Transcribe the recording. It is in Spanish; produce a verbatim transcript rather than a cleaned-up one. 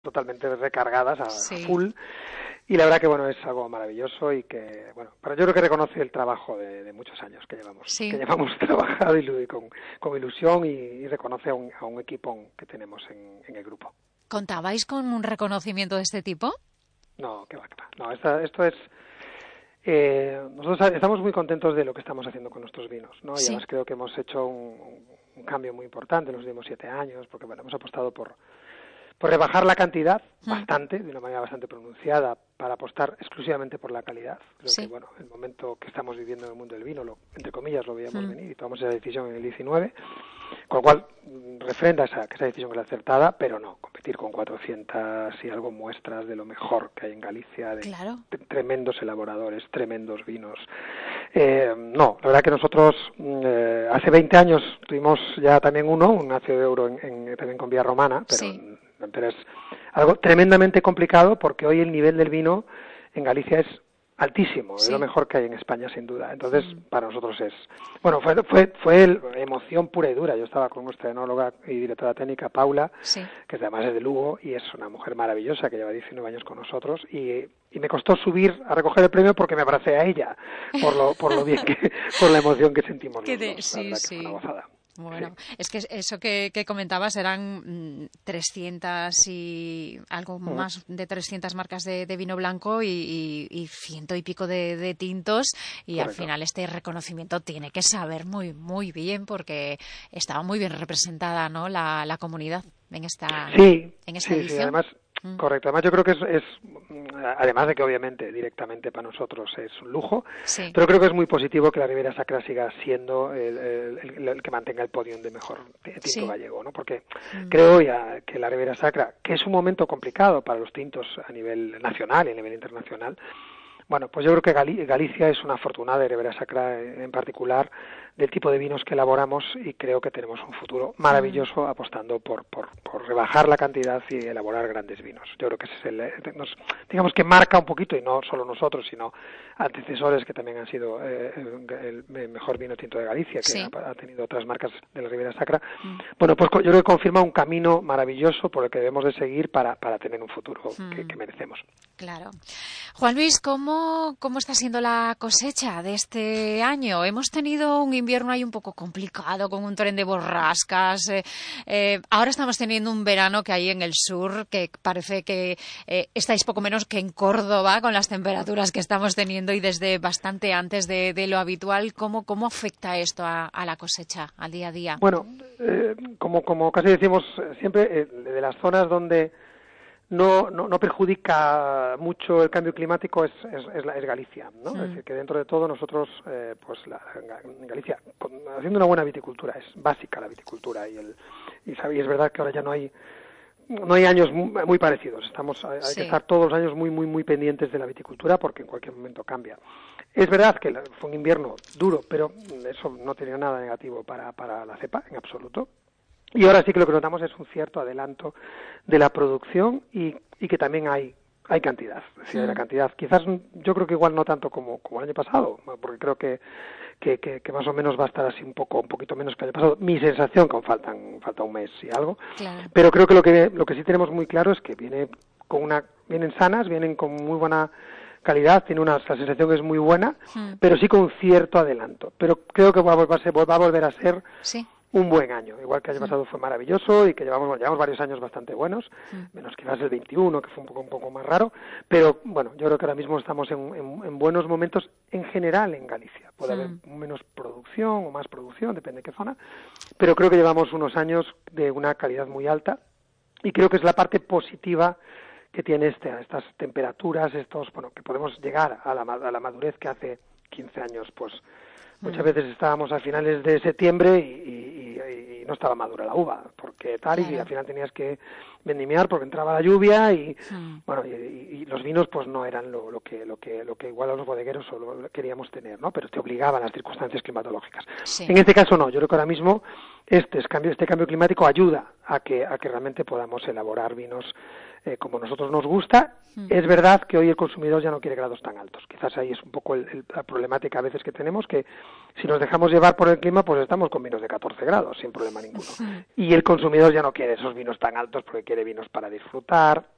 totalmente recargadas a, sí. a full. Y la verdad que, bueno, es algo maravilloso y que, bueno, pero yo creo que reconoce el trabajo de, de muchos años que llevamos, sí. que llevamos trabajado y con, con ilusión y, y reconoce a un, a un equipo que tenemos en, en el grupo. ¿Contabais con un reconocimiento de este tipo? No, que va, que va. No, esta, esto es... Eh, nosotros estamos muy contentos de lo que estamos haciendo con nuestros vinos, ¿no? Sí. Y además creo que hemos hecho un, un cambio muy importante en los últimos siete años, porque, bueno, hemos apostado por... por rebajar la cantidad bastante, de una manera bastante pronunciada, para apostar exclusivamente por la calidad. Creo sí. que, bueno, el momento que estamos viviendo en el mundo del vino, lo, entre comillas, lo veíamos mm. venir y tomamos esa decisión en el diecinueve, con lo cual refrenda esa, que esa decisión es la acertada, pero no, competir con cuatrocientas y algo muestras de lo mejor que hay en Galicia, de, claro. de tremendos elaboradores, tremendos vinos. Eh, no, la verdad que nosotros eh, hace veinte años tuvimos ya también uno, un ácido de euro en, en, también con Vía Romana, pero... Sí. pero es algo tremendamente complicado porque hoy el nivel del vino en Galicia es altísimo, sí. es lo mejor que hay en España sin duda. Entonces, mm. para nosotros es... Bueno, fue fue fue el, emoción pura y dura. Yo estaba con nuestra enóloga y directora técnica, Paula, sí. que además es de Lugo y es una mujer maravillosa que lleva diecinueve años con nosotros y, y me costó subir a recoger el premio porque me abracé a ella por lo por lo bien que, por la emoción que sentimos los de, dos. Sí, la verdad sí. que fue una gozada. Bueno, sí. es que eso que, que comentabas eran mmm, trescientas y algo mm. más de trescientas marcas de, de vino blanco y, y, y ciento y pico de, de tintos y Correcto. Al final este reconocimiento tiene que saber muy muy bien porque estaba muy bien representada, ¿no? la, la comunidad en esta, sí, en esta sí, edición. Sí, además, mm. correcto. Además yo creo que es, es, además de que obviamente directamente para nosotros es un lujo, sí. pero creo que es muy positivo que la Ribera Sacra siga siendo el, el, el, el que mantenga el podio de mejor tinto sí. gallego, ¿no? Porque mm. creo ya que la Ribera Sacra, que es un momento complicado para los tintos a nivel nacional y a nivel internacional, bueno, pues yo creo que Gal- Galicia es una afortunada, y Ribera Sacra en particular, del tipo de vinos que elaboramos y creo que tenemos un futuro maravilloso mm. apostando por, por, por rebajar la cantidad y elaborar grandes vinos. Yo creo que ese es el, nos, digamos que marca un poquito, y no solo nosotros, sino antecesores que también han sido eh, el, el mejor vino tinto de Galicia, que sí. ha, ha tenido otras marcas de la Ribera Sacra. Mm. Bueno, pues yo creo que confirma un camino maravilloso por el que debemos de seguir para, para tener un futuro mm. que, que merecemos. Claro. Juan Luis, ¿cómo, ¿cómo está siendo la cosecha de este año? Hemos tenido un invierno ahí un poco complicado, con un tren de borrascas. Eh, eh, ahora estamos teniendo un verano que hay en el sur, que parece que eh, estáis poco menos que en Córdoba, con las temperaturas que estamos teniendo y desde bastante antes de, de lo habitual. ¿Cómo, cómo afecta esto a, a la cosecha, al día a día? Bueno, eh, como, como casi decimos siempre, eh, de las zonas donde No, no, no perjudica mucho el cambio climático es, es, es, la, es Galicia, ¿no? Mm. Es decir, que dentro de todo nosotros, eh, pues la, Galicia, con, haciendo una buena viticultura, es básica la viticultura y el y, y es verdad que ahora ya no hay no hay años muy, muy parecidos. Estamos hay, sí. hay que estar todos los años muy muy muy pendientes de la viticultura porque en cualquier momento cambia. Es verdad que fue un invierno duro, pero eso no tenía nada negativo para para la cepa en absoluto. Y ahora sí que lo que notamos es un cierto adelanto de la producción y, y que también hay hay cantidad, es decir, hay la cantidad. Quizás yo creo que igual no tanto como, como el año pasado, porque creo que, que, que, que más o menos va a estar así un poco un poquito menos que el año pasado. Mi sensación, que faltan falta un mes y algo, claro. Pero creo que lo que lo que sí tenemos muy claro es que viene con una vienen sanas, vienen con muy buena calidad, tiene una la sensación es muy buena, mm. pero sí con cierto adelanto. Pero creo que va a volver a ser, va a volver a ser sí. un buen año, igual que el año pasado fue maravilloso y que llevamos, bueno, llevamos varios años bastante buenos, mm. menos quizás el veintiuno, que fue un poco un poco más raro, pero bueno, yo creo que ahora mismo estamos en, en, en buenos momentos en general en Galicia. Puede mm. haber menos producción o más producción, depende de qué zona, pero creo que llevamos unos años de una calidad muy alta y creo que es la parte positiva que tiene este, estas temperaturas, estos, bueno, que podemos llegar a la, a la madurez que hace quince años, pues muchas veces estábamos a finales de septiembre y, y, y no estaba madura la uva, porque tal, claro. y al final tenías que vendimiar porque entraba la lluvia y sí. bueno y, y los vinos pues no eran lo, lo que lo que lo que igual a los bodegueros solo queríamos tener, ¿no? Pero te obligaban las circunstancias climatológicas. Sí. En este caso no, yo creo que ahora mismo este cambio este cambio climático ayuda a que a que realmente podamos elaborar vinos eh, como nosotros nos gusta. Mm. Es verdad que hoy el consumidor ya no quiere grados tan altos. Quizás ahí es un poco el, el, la problemática a veces que tenemos, que si nos dejamos llevar por el clima, pues estamos con vinos de catorce grados sin problema ninguno. Mm. Y el consumidor ya no quiere esos vinos tan altos porque quiere vinos para disfrutar,